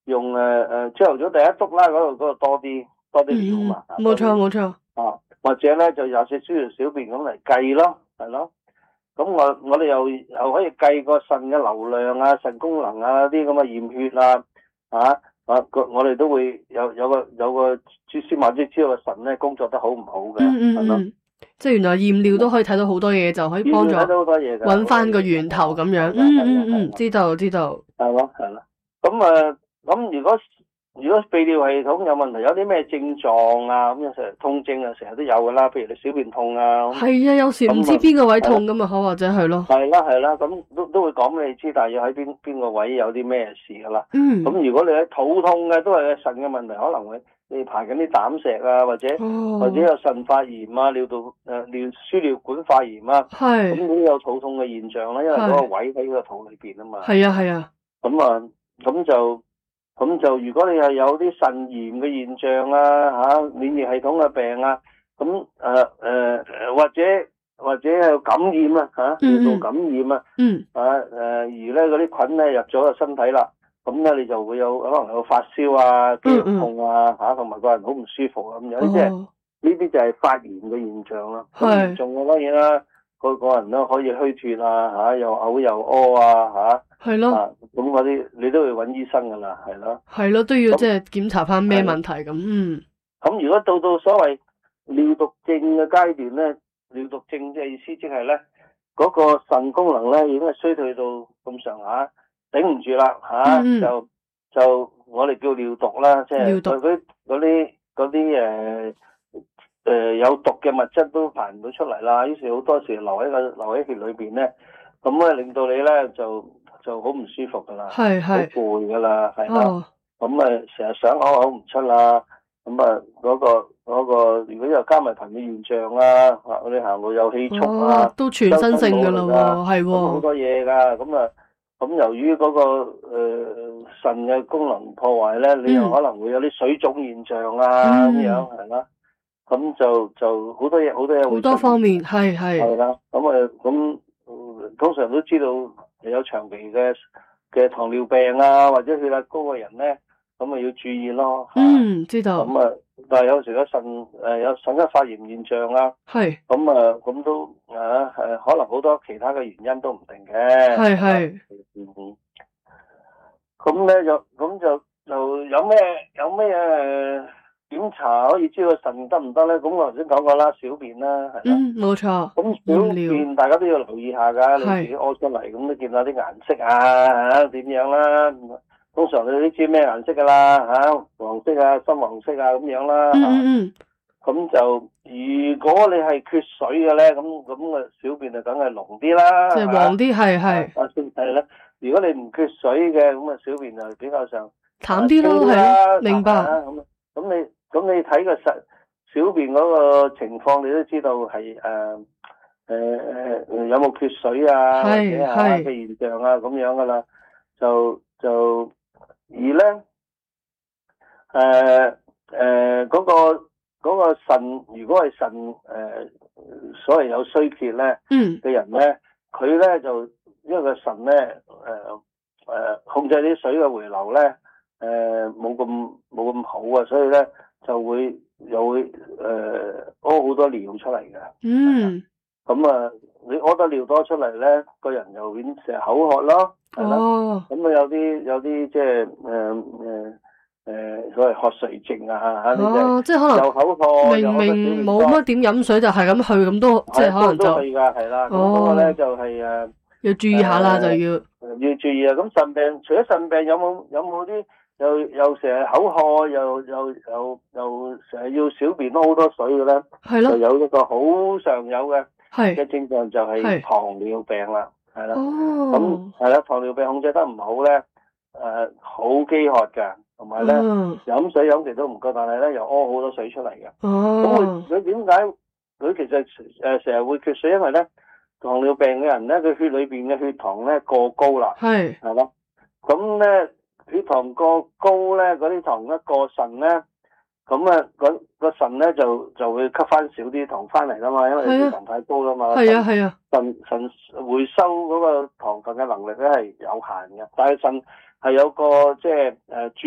用朝頭早第一督啦，嗰度多啲料嘛。 冇錯冇錯。 或者咧就24小時小便咁嚟計咯，係咯。咁我哋又可以計個腎嘅流量啊、腎功能啊啲咁嘅驗血啊，我哋都會有個蛛絲馬跡知道個腎咧工作得好唔好嘅。 即係原來驗尿都可以睇到好多嘢，就可以幫助揾翻個源頭咁樣。知道。 係咯。咁如果泌尿系統有問題，有啲咩症狀啊？咁成日痛症啊，成日都有噶啦。譬如你小便痛啊， 係啊，有時唔知邊個位痛噶嘛，或者係咯。 係啦，咁都會講俾你知，但係要喺邊個位有啲咩事噶啦。咁如果你喺肚痛嘅，都係腎嘅問題，可能會你排緊啲膽石啊，或者有腎發炎啊、輸尿管發炎啊，咁都有肚痛嘅現象啦，因為嗰個位喺個肚裏邊啊嘛。 係啊。 咁就如果你係有啲腎炎嘅現象啊，免疫系統嘅病啊，咁或者係感染啊，尿道感染啊，而咧嗰啲菌咧入咗個身體啦，咁咧你就會可能有發燒啊、肌肉痛啊，同埋個人好唔舒服咁樣，呢啲就係發炎嘅現象啦。嚴重嘅當然啦，個人都可以虛脫啊，又嘔又屙啊， 係咯， 咁嗰啲你都要揾醫生噶啦，係咯。 係咯，都要即係檢查翻咩問題咁。 咁如果到所謂尿毒症嘅階段咧，尿毒症嘅意思即係咧嗰個腎功能咧已經係衰退到咁上下，頂唔住啦就我哋叫尿毒啦，即係嗰啲有毒嘅物質都排唔到出嚟啦，於是好多時留喺血裏邊咧，咁咧令到你咧就好唔舒服噶啦，好攰噶啦，係啦，咁成日想嘔唔出啦，咁嗰個如果又加埋頻尿現象啊，你行路有氣促啊， 都全身性噶啦喎，係好多嘢噶，咁由於嗰個腎嘅功能破壞咧，你又可能會有啲水腫現象啊，咁樣係啦，咁就好多嘢好多方面係啦，咁通常都知道有長期嘅糖尿病啊，或者血壓高嘅人咧，咁要注意咯。 知道。 咁但係有時有腎嘅發炎現象啊，咁都可能好多其他嘅原因都唔定嘅。 係。 咁咧就有咩檢查可以知道腎得唔得咧？咁我頭先講過啦，小便啦，係啦。 冇錯。 咁小便大家都要留意下噶，你自己屙出嚟咁都見到啲顏色啊，點樣啦？通常你都知咩顏色噶啦，黃色啊、深黃色啊咁樣啦。咁就如果你係缺水嘅咧，咁小便就梗係濃啲啦。 即係黃啲，係。 係啦，如果你唔缺水嘅，咁小便就比較上淡啲咯，係。明白。 咁你睇個小便嗰個情況，你都知道係有冇缺水啊，或者嘅現象啊咁樣噶啦。而咧嗰個腎，如果係腎所謂有衰竭咧嘅人咧，佢咧就因為個腎咧控制啲水嘅回流咧冇咁好啊，所以咧又會屙好多尿出嚟嘅。咁你屙得尿多出嚟咧，個人又變成日口渴咯，係啦。咁有啲即係所謂渴水症啊， 即係可能又口渴， 明明冇乜點飲水，就係咁去咁都即係可能就去㗎，係啦。咁嗰個咧就係要注意下啦，就要注意啊。咁腎病除咗腎病，有冇啲又成日口渴，又成日要小便都好多水嘅咧？係咯，就有一個好常有嘅症狀就係糖尿病啦，係啦。咁係啦，糖尿病控制得唔好咧，好飢渴㗎，同埋咧飲水飲極都唔夠，但係咧又屙好多水出嚟嘅。咁佢點解佢其實成日會缺水？因為咧糖尿病嘅人咧，佢血裏邊嘅血糖咧過高啦，係咯。咁咧血糖過高咧，嗰啲糖一過腎咧，咁個腎咧就會吸翻少啲糖翻嚟啦嘛，因為血糖太高啦嘛。係啊。腎回收嗰個糖分嘅能力咧係有限嘅，但係腎係有個即係